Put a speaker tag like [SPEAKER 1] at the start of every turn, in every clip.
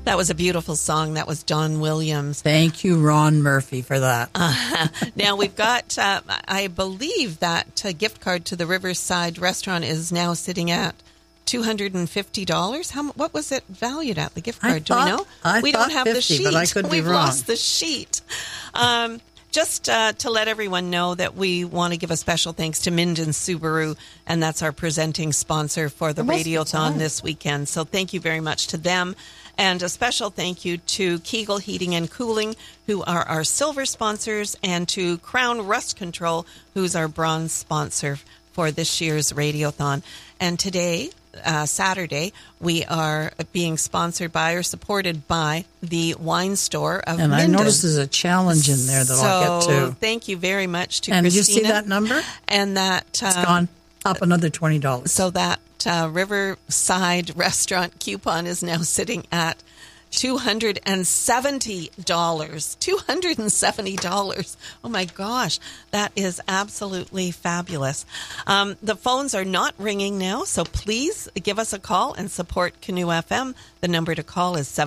[SPEAKER 1] That was a beautiful song. That was Don Williams.
[SPEAKER 2] Thank you, Ron Murphy, for that.
[SPEAKER 1] Now we've got, I believe that gift card to the Riverside restaurant is now sitting at $250. What was it valued at, the gift card? Do we know? We don't have
[SPEAKER 2] 50,
[SPEAKER 1] the sheet.
[SPEAKER 2] But I could be
[SPEAKER 1] We've
[SPEAKER 2] wrong.
[SPEAKER 1] lost the sheet. Just to let everyone know that we want to give a special thanks to Minden Subaru, and that's our presenting sponsor for the Radiothon this weekend. So thank you very much to them. And a special thank you to Kegel Heating and Cooling, who are our silver sponsors, and to Crown Rust Control, who's our bronze sponsor for this year's Radiothon. And today, Saturday, we are being sponsored by or supported by the Wine Store of
[SPEAKER 2] And
[SPEAKER 1] Minden.
[SPEAKER 2] I noticed there's a challenge in there that I'll get to.
[SPEAKER 1] Thank you very much to
[SPEAKER 2] And
[SPEAKER 1] Christina.
[SPEAKER 2] did you see that number?
[SPEAKER 1] And that
[SPEAKER 2] It's gone up another $20.
[SPEAKER 1] so that Riverside restaurant coupon is now sitting at $270. $270. Oh my gosh, that is absolutely fabulous. The phones are not ringing now, so please give us a call and support Canoe FM. The number to call is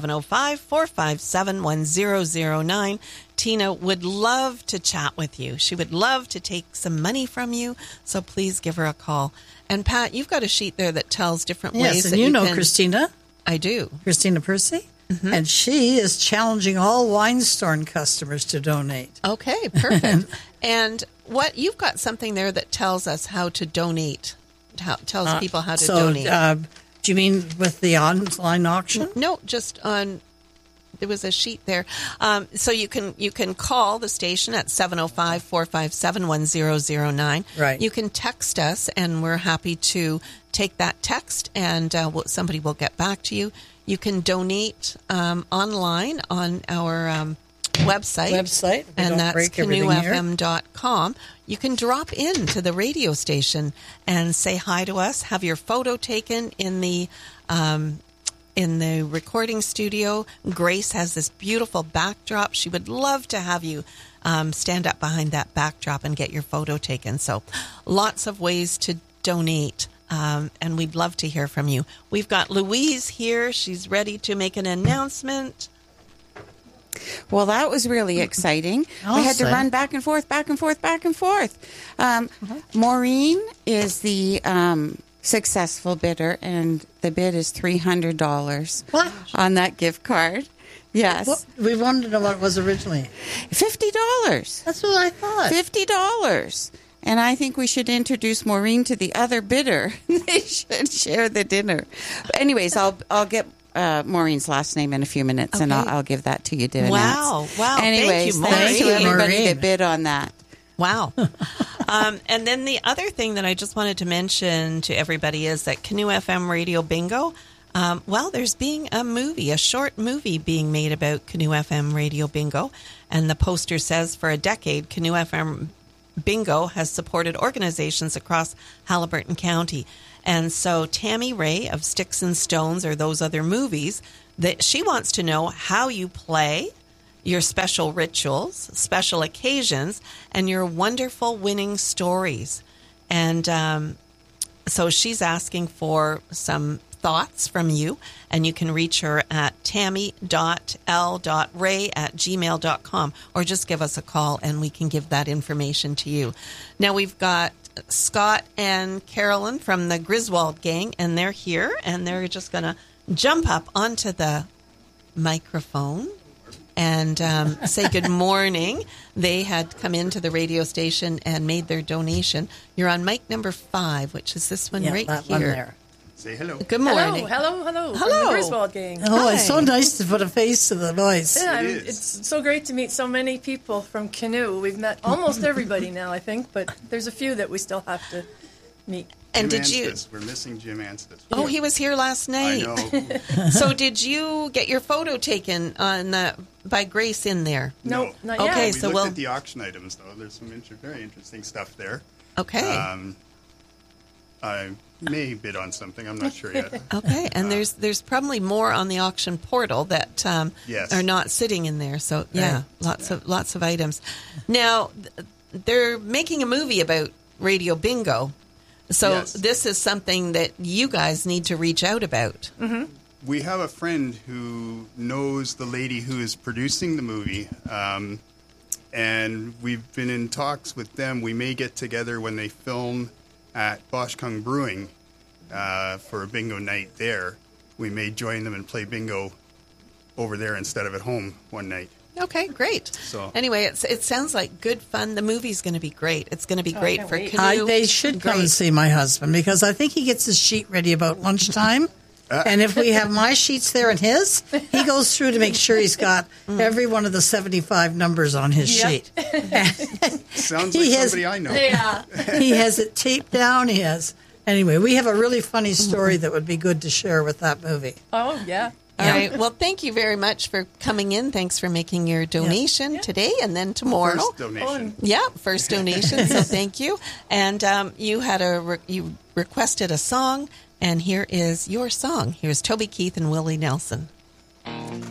[SPEAKER 1] 705-457-1009. Tina would love to chat with you. She would love to take some money from you, so please give her a call. And Pat, you've got a sheet there that tells different ways
[SPEAKER 2] Yes, and
[SPEAKER 1] that
[SPEAKER 2] you know
[SPEAKER 1] can...
[SPEAKER 2] Christina.
[SPEAKER 1] I do.
[SPEAKER 2] Christina Percy. Mm-hmm. And she is challenging all Winestone customers to donate.
[SPEAKER 1] Okay, perfect. And you've got something there that tells us how to donate, tells people how to donate.
[SPEAKER 2] Do you mean with the online auction?
[SPEAKER 1] No, just on... There was a sheet there. So you can call the station at 705-457-1009.
[SPEAKER 2] Right.
[SPEAKER 1] You can text us, and we're happy to take that text, and somebody will get back to you. You can donate online on our website. And that's canoefm.com. You can drop in to the radio station and say hi to us, have your photo taken in the recording studio. Grace has this beautiful backdrop. She would love to have you stand up behind that backdrop and get your photo taken. So lots of ways to donate, and we'd love to hear from you. We've got Louise here. She's ready to make an announcement.
[SPEAKER 3] Well, that was really exciting. I had to run back and forth. Maureen is the... successful bidder, and the bid is $300 on that gift card. Yes.
[SPEAKER 2] Well, we wanted to know what it was originally.
[SPEAKER 3] $50.
[SPEAKER 2] That's what I thought.
[SPEAKER 3] $50. And I think we should introduce Maureen to the other bidder. They should share the dinner. But anyways, I'll get Maureen's last name in a few minutes,
[SPEAKER 1] okay.
[SPEAKER 3] and I'll give that to you to
[SPEAKER 1] announce. Wow.
[SPEAKER 3] Anyways,
[SPEAKER 1] thank you,
[SPEAKER 3] to everybody
[SPEAKER 2] Maureen.
[SPEAKER 3] that bid on that.
[SPEAKER 1] Wow. And then the other thing that I just wanted to mention to everybody is that Canoe FM Radio Bingo, there's being a short movie being made about Canoe FM Radio Bingo. And the poster says, for a decade, Canoe FM Bingo has supported organizations across Haliburton County. And so Tammy Ray of Sticks and Stones, or those other movies, that she wants to know how you play, your special rituals, special occasions, and your wonderful winning stories. And so she's asking for some thoughts from you, and you can reach her at tammy.l.ray@gmail.com, or just give us a call and we can give that information to you. Now we've got Scott and Carolyn from the Griswold gang, and they're here, and they're just going to jump up onto the microphone and say good morning. They had come into the radio station and made their donation. You're on mic number 5, which is this one right
[SPEAKER 2] that
[SPEAKER 1] here.
[SPEAKER 2] One there.
[SPEAKER 4] Say hello.
[SPEAKER 1] Good morning.
[SPEAKER 5] Hello. From
[SPEAKER 1] Hello.
[SPEAKER 5] the Griswold gang.
[SPEAKER 2] Oh,
[SPEAKER 1] Hi.
[SPEAKER 2] it's so nice to put a face to the voice.
[SPEAKER 5] Yeah,
[SPEAKER 4] It is.
[SPEAKER 5] it's so great to meet so many people from Canoe. We've met almost everybody now, I think, but there's a few that we still have to meet.
[SPEAKER 1] And
[SPEAKER 4] Jim
[SPEAKER 1] did you?
[SPEAKER 4] Anstis. We're missing Jim Anstis.
[SPEAKER 1] Oh, he was here last night.
[SPEAKER 4] I know.
[SPEAKER 1] So did you get your photo taken by Grace in there?
[SPEAKER 5] No, not
[SPEAKER 1] Okay,
[SPEAKER 5] yet.
[SPEAKER 4] We
[SPEAKER 1] so
[SPEAKER 4] looked
[SPEAKER 1] we'll-
[SPEAKER 4] at the auction items, though. There's some very interesting stuff there.
[SPEAKER 1] Okay.
[SPEAKER 4] I may bid on something. I'm not sure yet.
[SPEAKER 1] Okay, and there's probably more on the auction portal that
[SPEAKER 4] Yes.
[SPEAKER 1] are not sitting in there. So yeah, lots of items. Now they're making a movie about Radio Bingo, so
[SPEAKER 4] Yes.
[SPEAKER 1] this is something that you guys need to reach out about.
[SPEAKER 5] Mm-hmm.
[SPEAKER 4] we have a friend who knows the lady who is producing the movie, and we've been in talks with them. We may get together when they film at Boschkung Brewing for a bingo night there. We may join them and play bingo over there instead of at home one night.
[SPEAKER 1] Okay, great.
[SPEAKER 4] So
[SPEAKER 1] anyway, it sounds like good fun. The movie's going to be great. It's going to be great for Canoe.
[SPEAKER 2] They should come and see my husband, because I think he gets his sheet ready about lunchtime. And if we have my sheets there and his, he goes through to make sure he's got every one of the 75 numbers on his sheet.
[SPEAKER 4] Sounds like somebody I know.
[SPEAKER 5] Yeah.
[SPEAKER 2] He has it taped down. He has. Anyway, we have a really funny story that would be good to share with that movie.
[SPEAKER 5] Oh, yeah.
[SPEAKER 1] All right. Well, thank you very much for coming in. Thanks for making your donation today and then tomorrow.
[SPEAKER 4] First donation.
[SPEAKER 1] First donation. So thank you. And you had you requested a song, and here is your song. Here's Toby Keith and Willie Nelson.